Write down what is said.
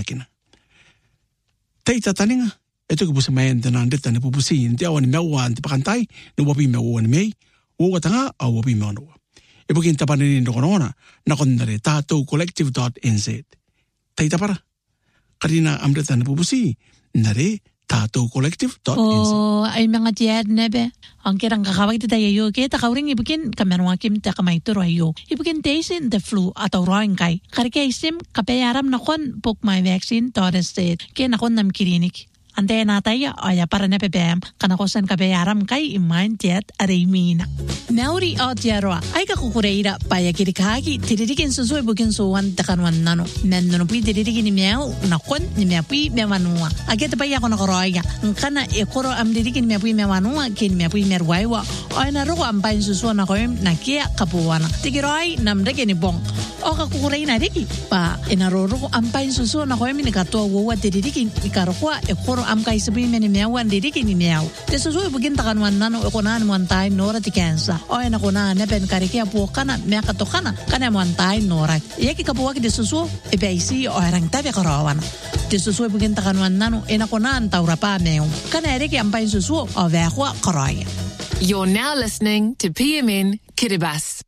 kina. Teita taninga, eto ke busa mayan tana ndeta ne pupusi, nte awa ni mewa ante pakantai, ne wapi mewa ni mei, uwa tanga au wapi mewa noa. Ipo kin tapane ni ndokonona, nakondare tatou collective.nz. Teita para, karina amreta ne pupusi, nare tatou collective.nz. Ay mga tiad nebe. Ang kirang kakawag tayo yo kita kauring ibukin kamerwakim ta kamaituro ayo. Ibukin taisin the flu atau roing kai. Karike isim kapayaram nakon book my vaccine .state. Kaya nakon nam kirinik. Ante nataya aya para nepebem kanakosan kabayaram kay imain tiat areimina. Mauri o tiaroa ay kakukureira paya kirikagi tidirikin susuy bukin suwan takanwan nano. Nanono pi tidirikin ni meaw nakon ni meapi mewanua. Agad paya ko nakoroya. Kana ekoro am dirikin meapi mewanua kin meapi merwaiwa. Ay naroko ampain susuan na koyem nakia kapuwana. Tigiroy namdake ni bong. O kakukureina riki pa inaroro ampain susuan na koyem ni katoa wawa tidirikin ikarokwa ekoro am kay sabihin ni meawan dirikin ni meaw. Tesusuy bugin takanwan nano ekonan mo antay nora ti kensa. Oy na kuna nepen karikia po kana mea katokana kana mo antay nora. Yaki kapuwag desusu ebeisi o harang tabi karawan. Tesusuy bugin takanwan nano enakuna antawra pa meaw. Kana eriki ampain susu o vekwa karaya. You're now listening to PMN Kiribati.